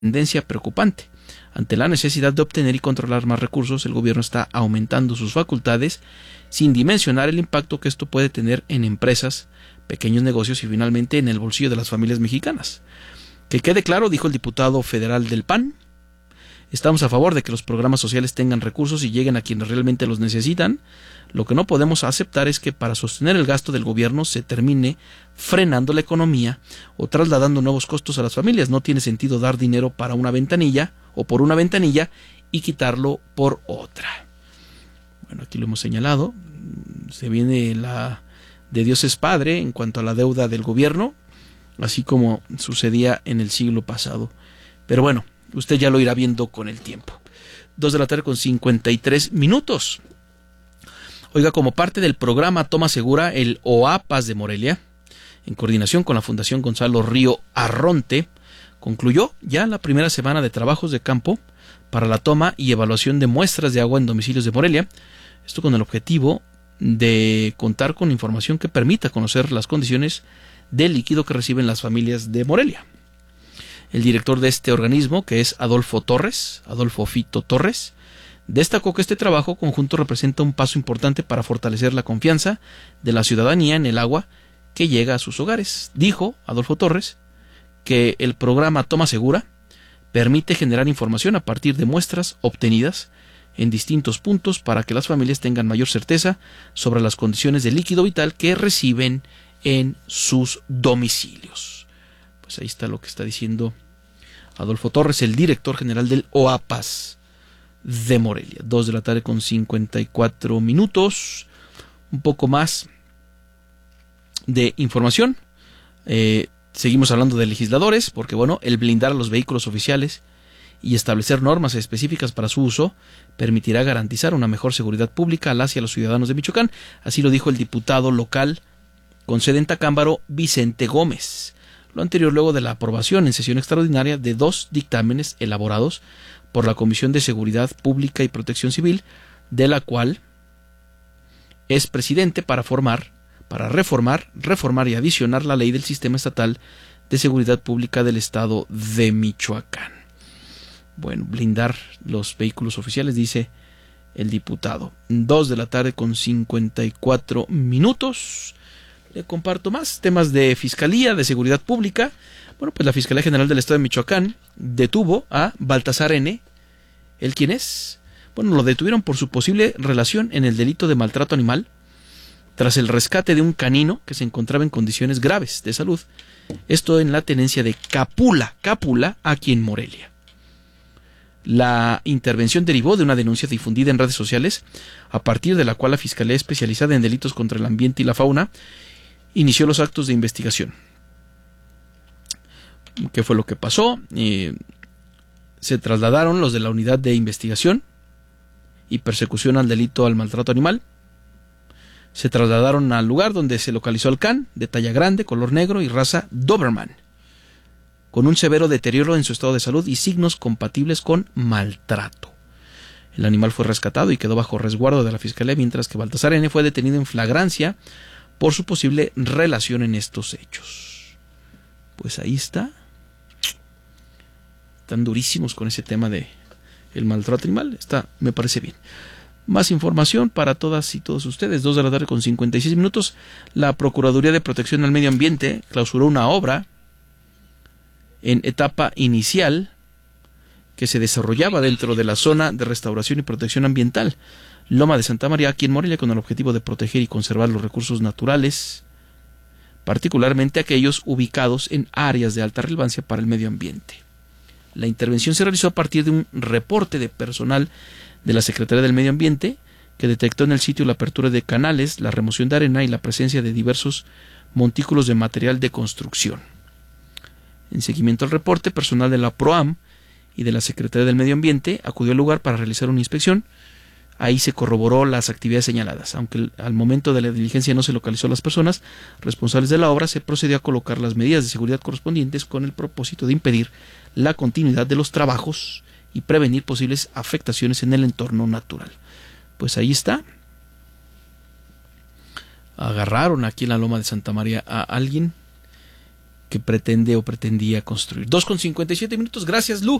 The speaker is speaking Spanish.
tendencia preocupante. Ante la necesidad de obtener y controlar más recursos, el gobierno está aumentando sus facultades sin dimensionar el impacto que esto puede tener en empresas, pequeños negocios y finalmente en el bolsillo de las familias mexicanas. Que quede claro, dijo el diputado federal del PAN, estamos a favor de que los programas sociales tengan recursos y lleguen a quienes realmente los necesitan. Lo que no podemos aceptar es que para sostener el gasto del gobierno se termine frenando la economía o trasladando nuevos costos a las familias. No tiene sentido dar dinero para una ventanilla o por una ventanilla y quitarlo por otra. Bueno, aquí lo hemos señalado. Se viene la de Dios es Padre en cuanto a la deuda del gobierno, así como sucedía en el siglo pasado. Pero bueno, usted ya lo irá viendo con el tiempo. 2:53 p.m. Oiga, como parte del programa Toma Segura, el OAPAS de Morelia, en coordinación con la Fundación Gonzalo Río Arronte, concluyó ya la primera semana de trabajos de campo para la toma y evaluación de muestras de agua en domicilios de Morelia. Esto con el objetivo de contar con información que permita conocer las condiciones del líquido que reciben las familias de Morelia. El director de este organismo, que es Adolfo Fito Torres, destacó que este trabajo conjunto representa un paso importante para fortalecer la confianza de la ciudadanía en el agua que llega a sus hogares. Dijo Adolfo Torres que el programa Toma Segura permite generar información a partir de muestras obtenidas en distintos puntos para que las familias tengan mayor certeza sobre las condiciones de líquido vital que reciben en sus domicilios. Pues ahí está lo que está diciendo Adolfo Torres, el director general del OAPAS de Morelia. 2:54 p.m. Un poco más de información. Seguimos hablando de legisladores, porque bueno, el blindar a los vehículos oficiales y establecer normas específicas para su uso permitirá garantizar una mejor seguridad pública a las y a los ciudadanos de Michoacán. Así lo dijo el diputado local con sede en Tacámbaro, Vicente Gómez. Lo anterior luego de la aprobación en sesión extraordinaria de 2 dictámenes elaborados por la Comisión de Seguridad Pública y Protección Civil, de la cual es presidente para reformar y adicionar la ley del Sistema Estatal de Seguridad Pública del Estado de Michoacán. Bueno, blindar los vehículos oficiales, dice el diputado. 2:54 p.m. Le comparto más temas de Fiscalía, de Seguridad Pública. Bueno, pues la Fiscalía General del Estado de Michoacán detuvo a Baltasar N. ¿Él quién es? Bueno, lo detuvieron por su posible relación en el delito de maltrato animal tras el rescate de un canino que se encontraba en condiciones graves de salud. Esto en la tenencia de Capula, aquí en Morelia. La intervención derivó de una denuncia difundida en redes sociales, a partir de la cual la Fiscalía Especializada en Delitos contra el Ambiente y la Fauna inició los actos de investigación. ¿Qué fue lo que pasó? Se trasladaron los de la Unidad de Investigación y Persecución al Delito al Maltrato Animal. Se trasladaron al lugar donde se localizó el can, de talla grande, color negro y raza Doberman, con un severo deterioro en su estado de salud y signos compatibles con maltrato. El animal fue rescatado y quedó bajo resguardo de la Fiscalía, mientras que Baltasar N. fue detenido en flagrancia por su posible relación en estos hechos. Pues ahí está. Están durísimos con ese tema de el maltrato animal. Me parece bien. Más información para todas y todos ustedes. 2:56 p.m. La Procuraduría de Protección al Medio Ambiente clausuró una obra en etapa inicial que se desarrollaba dentro de la zona de restauración y protección ambiental Loma de Santa María, aquí en Morelia, con el objetivo de proteger y conservar los recursos naturales, particularmente aquellos ubicados en áreas de alta relevancia para el medio ambiente. La intervención se realizó a partir de un reporte de personal de la Secretaría del Medio Ambiente, que detectó en el sitio la apertura de canales, la remoción de arena y la presencia de diversos montículos de material de construcción. En seguimiento al reporte, personal de la PROAM y de la Secretaría del Medio Ambiente acudió al lugar para realizar una inspección. Ahí se corroboró las actividades señaladas. Aunque al momento de la diligencia no se localizó a las personas responsables de la obra, se procedió a colocar las medidas de seguridad correspondientes con el propósito de impedir la continuidad de los trabajos y prevenir posibles afectaciones en el entorno natural. Pues ahí está. Agarraron aquí en la Loma de Santa María a alguien pretende o pretendía construir. 2:57 minutos. Gracias, Lu.